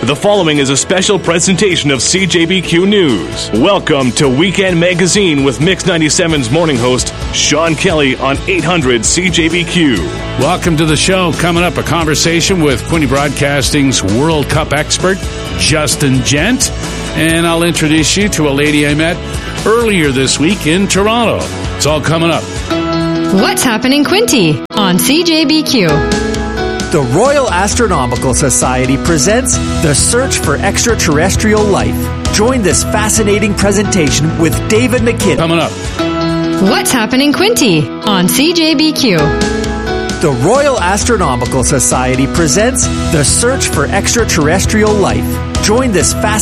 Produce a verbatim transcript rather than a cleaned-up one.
The following is a special presentation of C J B Q News. Welcome to Weekend Magazine with Mix ninety-seven's morning host, Sean Kelly on eight hundred C J B Q. Welcome to the show. Coming up, a conversation with Quinte Broadcasting's World Cup expert, Justin Gent. And I'll introduce you to a lady I met earlier this week in Toronto. It's all coming up. What's happening, Quinte, on C J B Q? The Royal Astronomical Society presents The Search for Extraterrestrial Life. Join this fascinating presentation with David McKinney. Coming up. What's happening, Quinte, on C J B Q? The Royal Astronomical Society presents The Search for Extraterrestrial Life. Join this fascinating